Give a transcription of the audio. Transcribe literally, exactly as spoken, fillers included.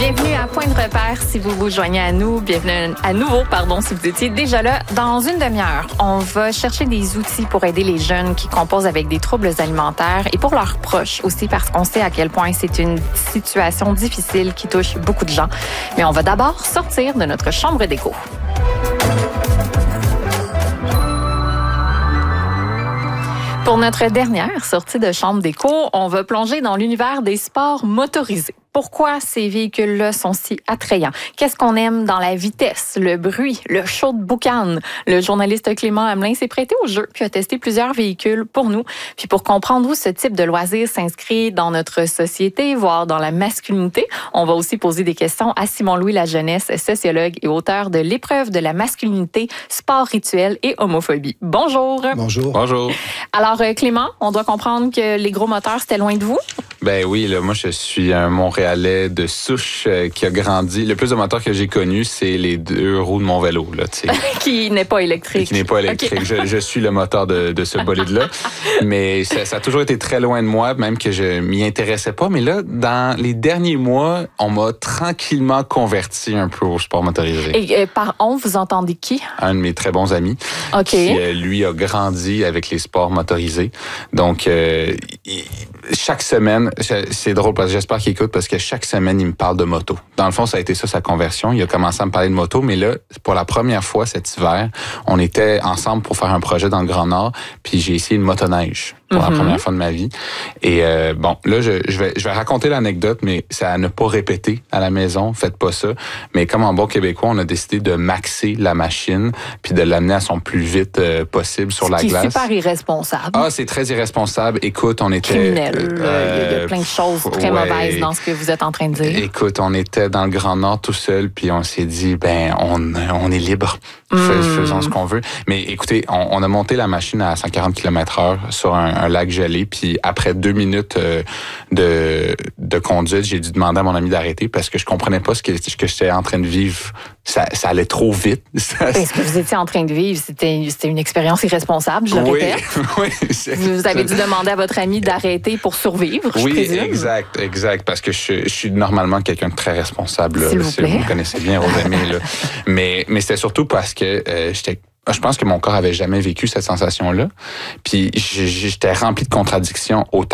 Bienvenue à Point de repère si vous vous joignez à nous. Bienvenue à nouveau, pardon, si vous étiez déjà là. Dans une demi-heure, on va chercher des outils pour aider les jeunes qui composent avec des troubles alimentaires et pour leurs proches aussi, parce qu'on sait à quel point c'est une situation difficile qui touche beaucoup de gens. Mais on va d'abord sortir de notre chambre d'écho. Pour notre dernière sortie de chambre d'écho, on va plonger dans l'univers des sports motorisés. Pourquoi ces véhicules-là sont si attrayants? Qu'est-ce qu'on aime dans la vitesse, le bruit, le show de boucan? Le journaliste Clément Hamelin s'est prêté au jeu puis a testé plusieurs véhicules pour nous. Puis pour comprendre où ce type de loisir s'inscrit dans notre société, voire dans la masculinité, on va aussi poser des questions à Simon-Louis Lajeunesse, sociologue et auteur de L'épreuve de la masculinité, sport rituel et homophobie. Bonjour. Bonjour. Bonjour. Alors Clément, on doit comprendre que les gros moteurs, c'était loin de vous? Ben oui, là, moi je suis un Montréalais de souche euh, qui a grandi. Le plus de moteurs que j'ai connu, c'est les deux roues de mon vélo, là, tu sais. Qui n'est pas électrique. Qui n'est pas électrique. Okay. Je, je suis le moteur de, de ce bolide-là. Mais ça, ça a toujours été très loin de moi, même que je m'y intéressais pas. Mais là, dans les derniers mois, on m'a tranquillement converti un peu au sport motorisé. Et euh, par on, vous entendez qui? Un de mes très bons amis. OK. Qui, euh, lui, a grandi avec les sports motorisés. Donc, euh, il, chaque semaine, c'est drôle parce que j'espère qu'il écoute parce que chaque semaine, il me parle de moto. Dans le fond, ça a été ça, sa conversion. Il a commencé à me parler de moto, mais là, pour la première fois cet hiver, on était ensemble pour faire un projet dans le Grand Nord, puis j'ai essayé une motoneige pour mm-hmm. la première fois de ma vie. Et euh, bon, là, je, je, vais, je vais raconter l'anecdote, mais c'est à ne pas répéter à la maison. Faites pas ça. Mais comme en bon québécois, on a décidé de maxer la machine puis de l'amener à son plus vite euh, possible sur Ce la qui glace. C'est super irresponsable. Ah, c'est très irresponsable. Écoute, on était... Criminel. Euh, il y a plein de choses très ouais, mauvaises dans ce que vous êtes en train de dire. Écoute, on était dans le Grand Nord tout seul, puis on s'est dit, ben, on, on est libre. Mm. Faisons ce qu'on veut. Mais écoutez, on, on a monté la machine à cent quarante kilomètres heure sur un, un lac gelé, puis après deux minutes euh, de, de conduite, j'ai dû demander à mon ami d'arrêter parce que je comprenais pas ce que, ce que j'étais en train de vivre. Ça, ça allait trop vite. Ce que vous étiez en train de vivre, c'était, c'était une expérience irresponsable, je le oui, répète. Oui, vous avez dû demander à votre ami d'arrêter pour survivre, je oui, présume. exact, exact, parce que je, je suis normalement quelqu'un de très responsable. Là, S'il vous si plaît. vous me connaissez bien, Rosemée. Là. Mais, mais c'était surtout parce que euh, j'étais je pense que mon corps avait jamais vécu cette sensation-là. Puis j'étais rempli de contradictions autant